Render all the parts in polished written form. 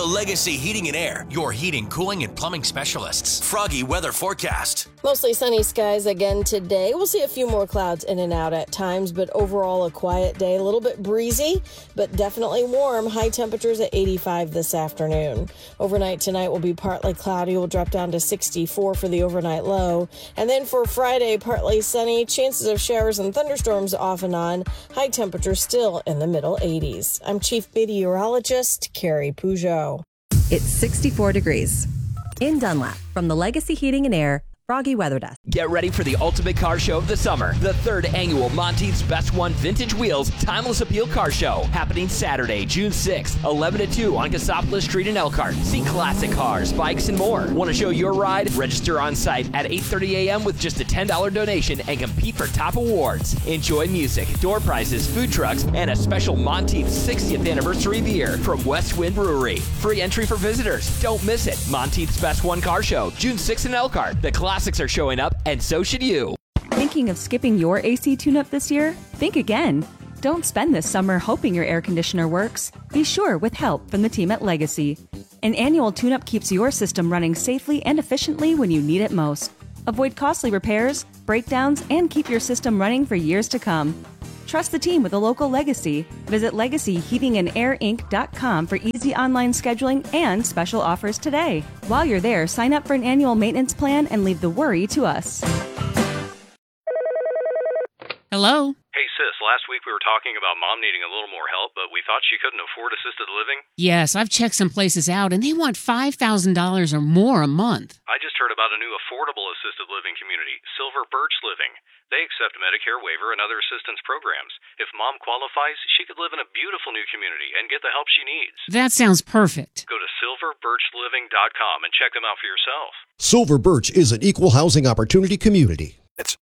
to Legacy Heating and Air, your heating, cooling, and plumbing specialists. Froggy weather forecast. Mostly sunny skies again today. We'll see a few more clouds in and out at times, but overall a quiet day. A little bit breezy, but definitely warm. High temperatures at 85 this afternoon. Overnight tonight will be partly cloudy. We'll drop down to 64 for the overnight low. And then for Friday, partly sunny. Chances of showers and thunderstorms off and on. High temperatures still in the middle 80s. I'm Chief Meteorologist Carrie Peugeot. It's 64 degrees. In Dunlap, from the Legacy Heating and Air Froggy Weather Desk. Get ready for the ultimate car show of the summer. The 3rd annual Monteith's Best One Vintage Wheels Timeless Appeal Car Show. Happening Saturday, June 6th, 11 to 2 on Cassopolis Street in Elkhart. See classic cars, bikes, and more. Want to show your ride? Register on site at 8:30 a.m. with just a $10 donation and compete for top awards. Enjoy music, door prizes, food trucks, and a special Monteith's 60th anniversary beer from West Wind Brewery. Free entry for visitors. Don't miss it. Monteith's Best One Car Show, June 6th in Elkhart. The classics are showing up, and so should you. Thinking of skipping your AC tune-up this year? Think again. Don't spend this summer hoping your air conditioner works. Be sure with help from the team at Legacy. An annual tune-up keeps your system running safely and efficiently when you need it most. Avoid costly repairs, breakdowns, and keep your system running for years to come. Trust the team with a local Legacy. Visit LegacyHeatingandAirInc.com for easy online scheduling and special offers today. While you're there, sign up for an annual maintenance plan and leave the worry to us. Hello? Hey, sis, last week we were talking about Mom needing a little more help, but we thought she couldn't afford assisted living. Yes, I've checked some places out, and they want $5,000 or more a month. I just heard about a new affordable assisted living community, Silver Birch Living. They accept Medicare waiver and other assistance programs. If Mom qualifies, she could live in a beautiful new community and get the help she needs. That sounds perfect. Go to silverbirchliving.com and check them out for yourself. Silver Birch is an equal housing opportunity community.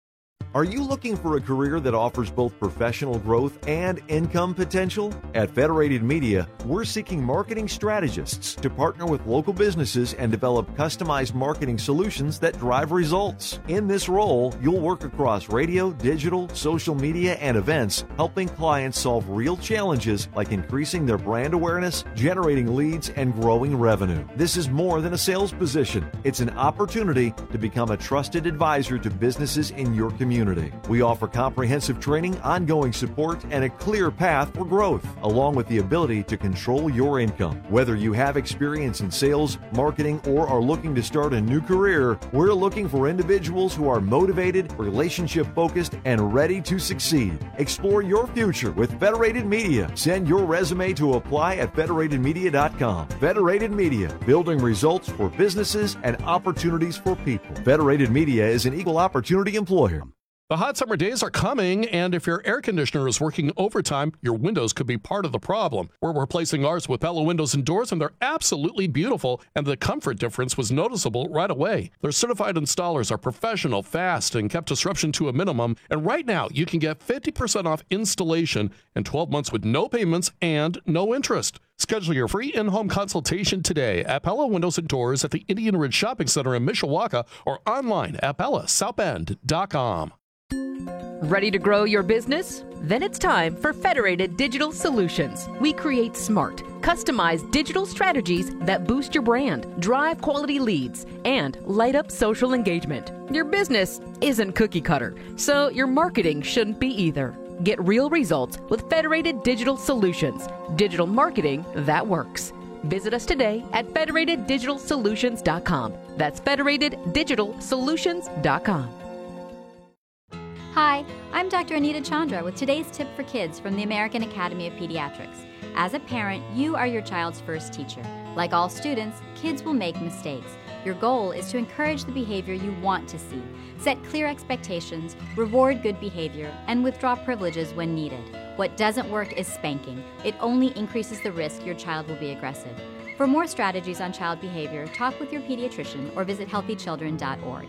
Are you looking for a career that offers both professional growth and income potential? At Federated Media, we're seeking marketing strategists to partner with local businesses and develop customized marketing solutions that drive results. In this role, you'll work across radio, digital, social media, and events, helping clients solve real challenges like increasing their brand awareness, generating leads, and growing revenue. This is more than a sales position. It's an opportunity to become a trusted advisor to businesses in your community. We offer comprehensive training, ongoing support, and a clear path for growth, along with the ability to control your income. Whether you have experience in sales, marketing, or are looking to start a new career, we're looking for individuals who are motivated, relationship-focused, and ready to succeed. Explore your future with Federated Media. Send your resume to apply at federatedmedia.com. Federated Media, building results for businesses and opportunities for people. Federated Media is an equal opportunity employer. The hot summer days are coming, and if your air conditioner is working overtime, your windows could be part of the problem. We're replacing ours with Pella windows and doors, and they're absolutely beautiful, and the comfort difference was noticeable right away. Their certified installers are professional, fast, and kept disruption to a minimum, and right now you can get 50% off installation and 12 months with no payments and no interest. Schedule your free in-home consultation today at Pella Windows and Doors at the Indian Ridge Shopping Center in Mishawaka or online at PellaSouthBend.com. Ready to grow your business? Then it's time for Federated Digital Solutions. We create smart, customized digital strategies that boost your brand, drive quality leads, and light up social engagement. Your business isn't cookie cutter, so your marketing shouldn't be either. Get real results with Federated Digital Solutions. Digital marketing that works. Visit us today at federateddigitalsolutions.com. That's federateddigitalsolutions.com. Hi, I'm Dr. Anita Chandra with today's tip for kids from the American Academy of Pediatrics. As a parent, you are your child's first teacher. Like all students, kids will make mistakes. Your goal is to encourage the behavior you want to see, set clear expectations, reward good behavior, and withdraw privileges when needed. What doesn't work is spanking. It only increases the risk your child will be aggressive. For more strategies on child behavior, talk with your pediatrician or visit healthychildren.org.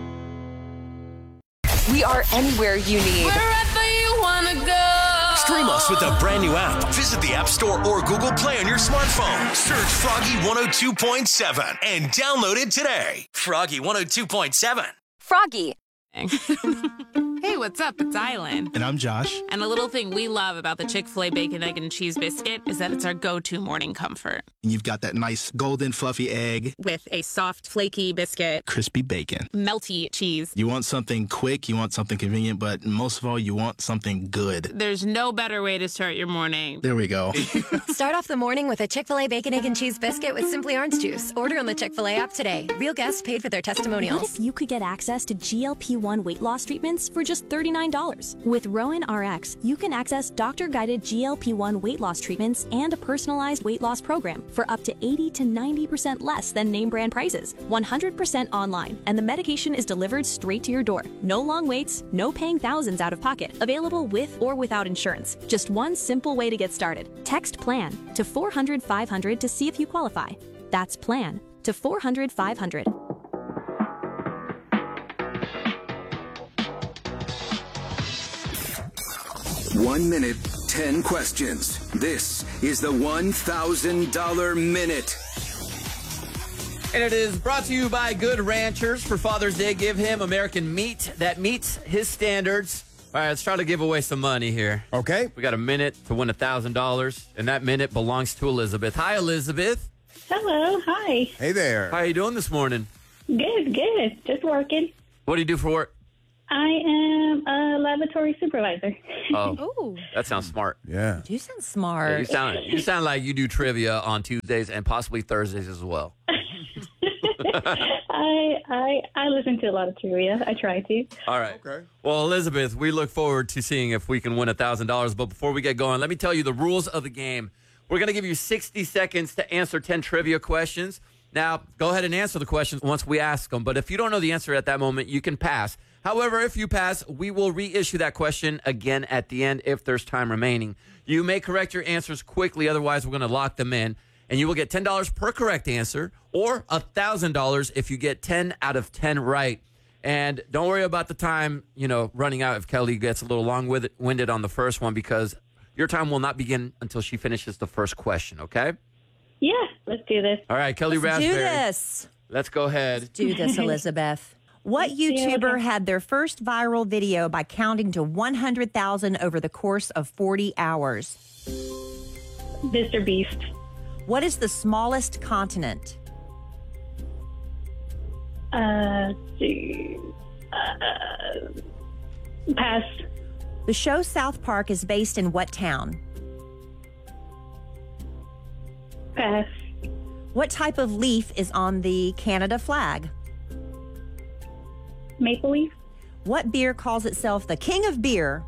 We are anywhere you need. Wherever you want to go. Stream us with the brand new app. Visit the App Store or Google Play on your smartphone. Search Froggy 102.7 and download it today. Froggy 102.7. Froggy. Hey, what's up? It's Island. And I'm Josh. And a little thing we love about the Chick-fil-A Bacon, Egg, and Cheese Biscuit is that it's our go-to morning comfort. And you've got that nice golden fluffy egg. With a soft, flaky biscuit. Crispy bacon. Melty cheese. You want something quick, you want something convenient, but most of all, you want something good. There's no better way to start your morning. There we go. Start off the morning with a Chick-fil-A Bacon, Egg, and Cheese Biscuit with Simply Orange Juice. Order on the Chick-fil-A app today. Real guests paid for their testimonials. What if you could get access to GLP-1 weight loss treatments for just $39? With Rowan RX, you can access doctor-guided GLP-1 weight loss treatments and a personalized weight loss program for up to 80 to 90% less than name brand prices. 100% online, and the medication is delivered straight to your door. No long waits, no paying thousands out of pocket. Available with or without insurance. Just one simple way to get started. Text PLAN to 400-500 to see if you qualify. That's PLAN to 400-500. One minute, 10 questions. This is the $1,000 Minute. And it is brought to you by Good Ranchers. For Father's Day, give him American meat that meets his standards. All right, let's try to give away some money here. Okay. We got a minute to win $1,000, and that minute belongs to Elizabeth. Hi, Elizabeth. Hello, hi. Hey there. How are you doing this morning? Good. Just working. What do you do for work? I am a laboratory supervisor. Oh, that sounds smart. Yeah. You sound smart. Yeah, you sound like you do trivia on Tuesdays and possibly Thursdays as well. I listen to a lot of trivia. I try to. All right. Okay. Well, Elizabeth, we look forward to seeing if we can win $1,000. But before we get going, let me tell you the rules of the game. We're going to give you 60 seconds to answer 10 trivia questions. Now, go ahead and answer the questions once we ask them. But if you don't know the answer at that moment, you can pass. However, if you pass, we will reissue that question again at the end if there's time remaining. You may correct your answers quickly. Otherwise, we're going to lock them in. And you will get $10 per correct answer or $1,000 if you get 10 out of 10 right. And don't worry about the time, running out if Kelly gets a little long-winded on the first one, because your time will not begin until she finishes the first question, okay? Yeah, let's do this. All right, Kelly Raspberry. Do this. Let's go ahead. Do this, Elizabeth. What YouTuber had their first viral video by counting to 100,000 over the course of 40 hours? Mr. Beast. What is the smallest continent? Pass. The show South Park is based in what town? Pass. What type of leaf is on the Canada flag? Maple leaf. What beer calls itself the king of beer?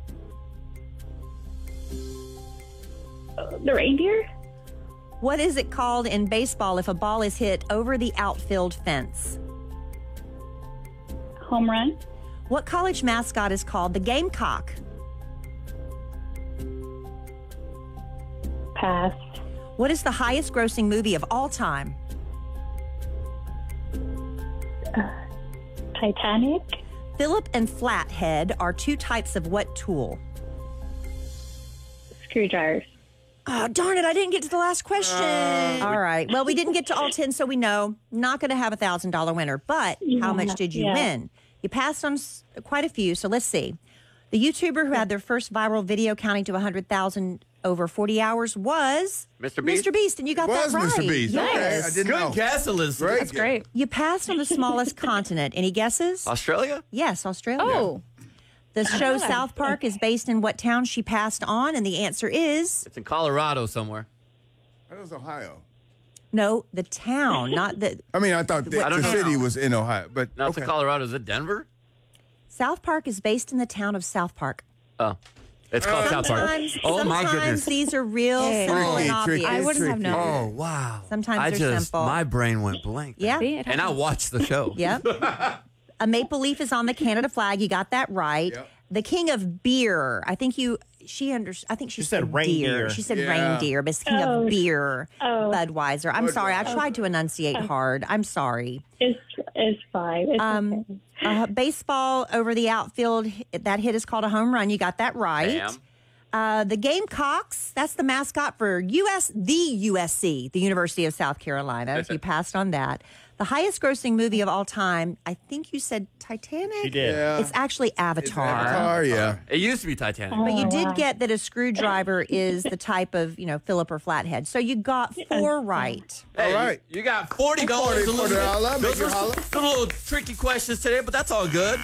The reindeer. What is it called in baseball if a ball is hit over the outfield fence? Home run. What college mascot is called the Gamecock? Pass. What is the highest grossing movie of all time? Titanic. Phillip and flathead are two types of what tool? Screwdrivers. Oh, darn it. I didn't get to the last question. All right. Well, we didn't get to all 10, so we know. Not going to have a $1,000 winner. But how much did you win? You passed on quite a few, so let's see. The YouTuber who had their first viral video counting to 100,000 over 40 hours was Mr. Beast. Mr. Beast, and you got that right. Mr. Beast. Yes. Okay, I didn't know. Good guess, Elizabeth. That's great. You passed on the smallest continent. Any guesses? Australia? Yes, Australia. Oh. The show South Park is based in what town she passed on? And the answer is... It's in Colorado somewhere. That was Ohio. No, the town, not the... I mean, I thought the city was in Ohio, but... Not in Colorado. Is it Denver? South Park is based in the town of South Park. Oh. It's called South Park. Oh, my goodness. Sometimes these are real simple and obvious. I wouldn't have known. Oh, wow. Sometimes they're simple. My brain went blank. Yeah. And I watched the show. Yep. A maple leaf is on the Canada flag. You got that right. Yep. The king of beer. I think she said reindeer. She said reindeer, but it's king of beer. Budweiser. I'm sorry. I tried to enunciate hard. I'm sorry. It's fine. It's okay. Baseball over the outfield. That hit is called a home run. You got that right. The Gamecocks, that's the mascot for the USC, the University of South Carolina. So you passed on that. The highest grossing movie of all time, I think you said Titanic? She did. Yeah. It's actually Avatar. Avatar, yeah. It used to be Titanic. But you did get that a screwdriver is the type of, Phillip or flathead. So you got 4 right. Hey, All right. You got $40. $40. Make you holler. Those were a little tricky questions today, but that's all good.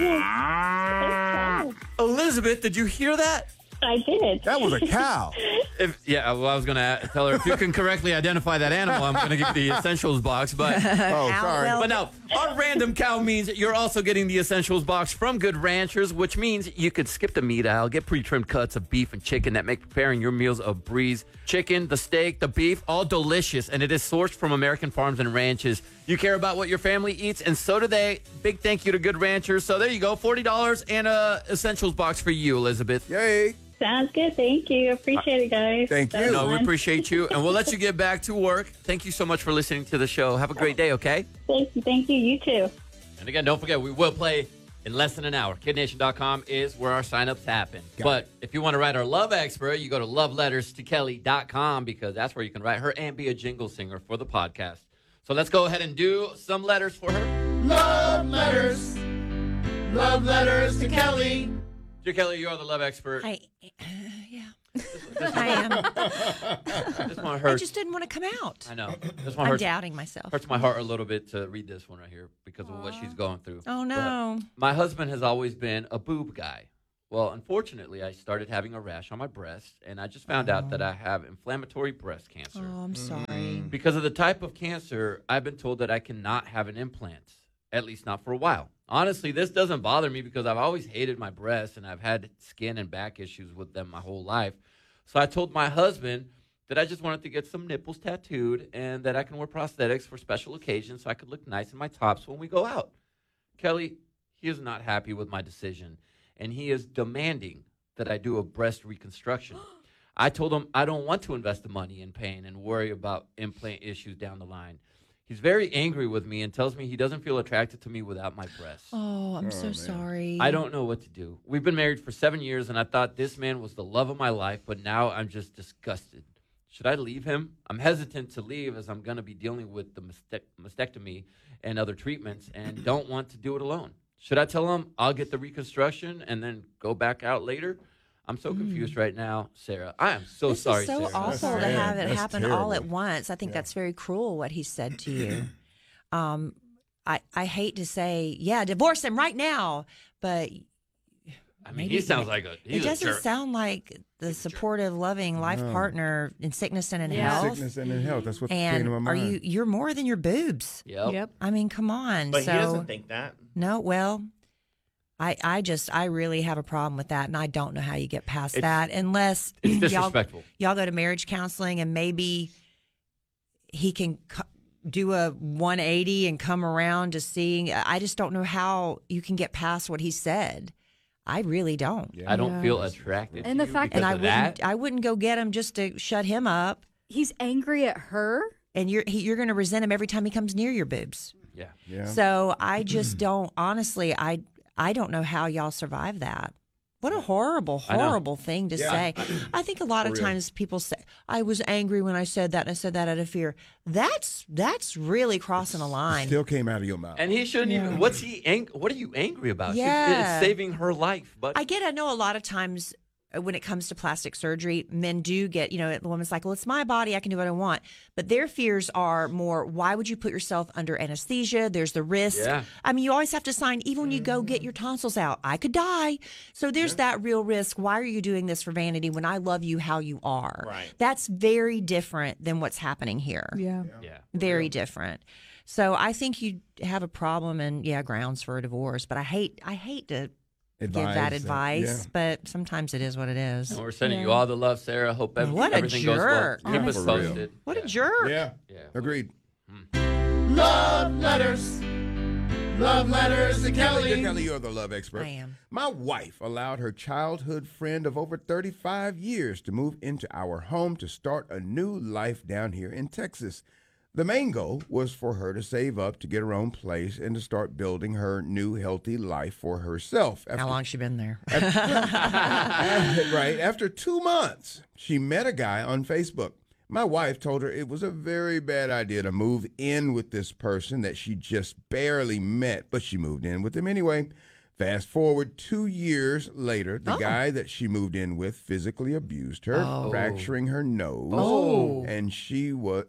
Elizabeth, did you hear that? I did. That was a cow. I was going to tell her, if you can correctly identify that animal, I'm going to give you the essentials box. But sorry. But no, our random cow means you're also getting the essentials box from Good Ranchers, which means you could skip the meat aisle, get pre-trimmed cuts of beef and chicken that make preparing your meals a breeze. Chicken, the steak, the beef, all delicious, and it is sourced from American farms and ranches. You care about what your family eats, and so do they. Big thank you to Good Ranchers. So there you go, $40 and a essentials box for you, Elizabeth. Yay. Sounds good. Thank you. Appreciate it, guys. Thank That was you. No, we fun. appreciate you, and we'll let you get back to work. Thank you so much for listening to the show. Have a great day, okay? Thank you. Thank you. You too. And again, don't forget, we will play in less than an hour. KidNation.com is where our signups happen. But if you want to write our love expert, you go to loveletterstokelly.com because that's where you can write her and be a jingle singer for the podcast. So let's go ahead and do some letters for her. Love letters. Love letters to Kelly. Dear Kelly, you are the love expert. I am. This one I hurts. just didn't want to come out. I know. This one I'm hurts. doubting myself. Hurts my heart a little bit to read this one right here because of what she's going through. Oh, no. But my husband has always been a boob guy. Well, unfortunately, I started having a rash on my breast, and I just found out that I have inflammatory breast cancer. Oh, I'm sorry. Because of the type of cancer, I've been told that I cannot have an implant, at least not for a while. Honestly, this doesn't bother me because I've always hated my breasts, and I've had skin and back issues with them my whole life. So I told my husband that I just wanted to get some nipples tattooed and that I can wear prosthetics for special occasions so I could look nice in my tops when we go out. Kelly, he is not happy with my decision, and he is demanding that I do a breast reconstruction. I told him I don't want to invest the money in pain and worry about implant issues down the line. He's very angry with me and tells me he doesn't feel attracted to me without my breasts. Oh, I'm so sorry. I don't know what to do. We've been married for 7 years, and I thought this man was the love of my life, but now I'm just disgusted. Should I leave him? I'm hesitant to leave as I'm going to be dealing with the mastectomy and other treatments and don't want to do it alone. Should I tell him I'll get the reconstruction and then go back out later? I'm so confused right now, Sarah. I am so sorry, It's so Sarah. awful to have it happen all at once. I think that's very cruel what he said to you. I hate to say, divorce him right now, but I mean, he sounds like he's it doesn't a jerk. sound like the supportive, loving life partner in sickness and in health. Sickness and in health. That's what came And to my mind. you're more than your boobs. Yep. I mean, come on. But so, he doesn't think that. No, well, I really have a problem with that, and I don't know how you get past that unless It's disrespectful. y'all go to marriage counseling and maybe he can do a 180 and come around to seeing. I just don't know how you can get past what he said. I really don't. I don't feel attracted And to the you fact because And of that. I wouldn't go get him just to shut him up. He's angry at her. And you're going to resent him every time he comes near your boobs. Yeah. So I just don't. Honestly, I don't know how y'all survive that. What a horrible, I know. horrible thing to say. I think a lot of times people say, I was angry when I said that, and I said that out of fear. That's really crossing a line. Still came out of your mouth. And he shouldn't even. What are you angry about? Yeah. It's saving her life, but I know a lot of times when it comes to plastic surgery, men do get, the woman's like, well, it's my body. I can do what I want. But their fears are more, why would you put yourself under anesthesia? There's the risk. Yeah. I mean, you always have to sign, even when you go get your tonsils out, I could die. So there's that real risk. Why are you doing this for vanity when I love you how you are? Right. That's very different than what's happening here. Yeah. Very different. So I think you have a problem and, grounds for a divorce. But I hate to give that advice, but sometimes it is what it is. we're sending you all the love, Sarah. Hope What a everything jerk. goes well. Keep us For real. posted. What a jerk. Yeah. Agreed. Love letters. Love letters to Kelly. Kelly, you're the love expert. I am. My wife allowed her childhood friend of over 35 years to move into our home to start a new life down here in Texas. The main goal was for her to save up to get her own place and to start building her new healthy life for herself. How long she been there? Right. After 2 months, she met a guy on Facebook. My wife told her it was a very bad idea to move in with this person that she just barely met, but she moved in with him anyway. Fast forward 2 years later, the guy that she moved in with physically abused her, fracturing her nose. And he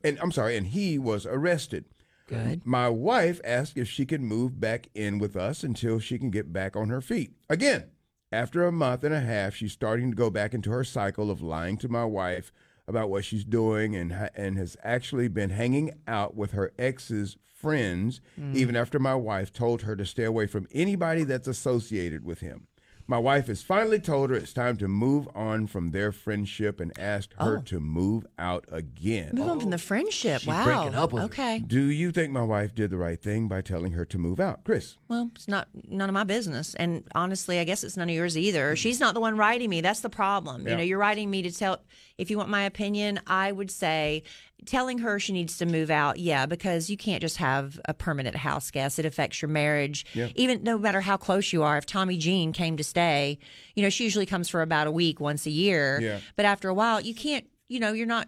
was arrested. Good. My wife asked if she could move back in with us until she can get back on her feet. Again, after a month and a half, she's starting to go back into her cycle of lying to my wife about what she's doing and has actually been hanging out with her ex's friends, even after my wife told her to stay away from anybody that's associated with him. My wife has finally told her it's time to move on from their friendship and asked her to move out again. Move on from the friendship. She's wow. breaking up with her. Okay. Do you think my wife did the right thing by telling her to move out? Chris? Well, it's none of my business. And honestly, I guess it's none of yours either. She's not the one writing me. That's the problem. Yeah. You know, you're writing me to tell, if you want my opinion, I would say telling her she needs to move out, because you can't just have a permanent house guest. It affects your marriage. Yeah. Even no matter how close you are, if Tommy Jean came to stay, she usually comes for about a week once a year. Yeah. But after a while, you can't, you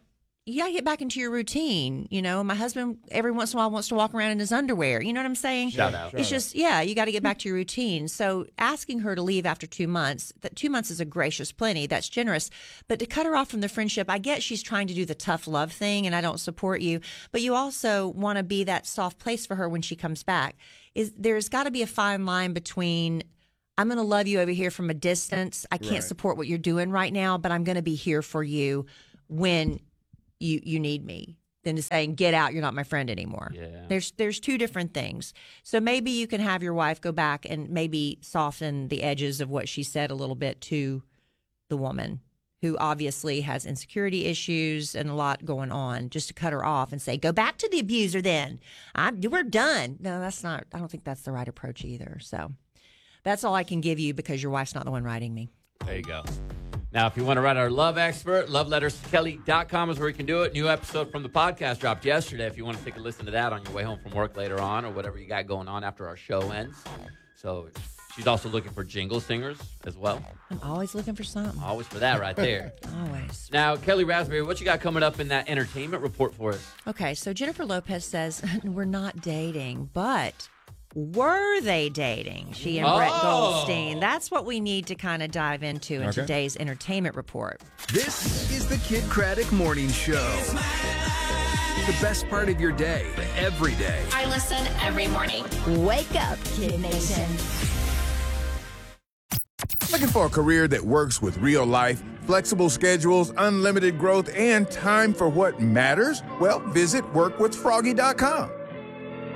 got to get back into your routine. My husband every once in a while wants to walk around in his underwear. You know what I'm saying? Shout out. It's just, you got to get back to your routine. So asking her to leave after 2 months, that 2 months is a gracious plenty. That's generous. But to cut her off from the friendship, I get she's trying to do the tough love thing, and I don't support you. But you also want to be that soft place for her when she comes back. There's got to be a fine line between, I'm going to love you over here from a distance. I can't support what you're doing right now, but I'm going to be here for you when you need me, than to saying, get out, you're not my friend anymore. Yeah. There's two different things. So maybe you can have your wife go back and maybe soften the edges of what she said a little bit to the woman who obviously has insecurity issues and a lot going on, just to cut her off and say, go back to the abuser then. We're done. No, that's not, I don't think that's the right approach either. So that's all I can give you because your wife's not the one writing me. There you go. Now, if you want to write our love expert, loveletterskelly.com is where you can do it. New episode from the podcast dropped yesterday if you want to take a listen to that on your way home from work later on or whatever you got going on after our show ends. So she's also looking for jingle singers as well. I'm always looking for something. Always for that right there. Always. Now, Kelly Raspberry, what you got coming up in that entertainment report for us? Okay, so Jennifer Lopez says, we're not dating, but were they dating? She and Brett Goldstein. That's what we need to kind of dive into in today's entertainment report. This is the Kid Craddock Morning Show. The best part of your day, every day. I listen every morning. Wake up, Kid Nation. Looking for a career that works with real life, flexible schedules, unlimited growth, and time for what matters? Well, visit workwithfroggy.com.